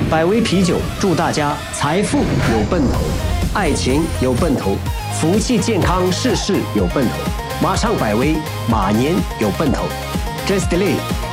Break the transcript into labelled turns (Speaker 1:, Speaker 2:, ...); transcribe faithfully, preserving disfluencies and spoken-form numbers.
Speaker 1: 百威啤酒祝大家财富有奔头，爱情有奔头，福气健康事事有奔头。马上百威，马年有奔头。Just Delay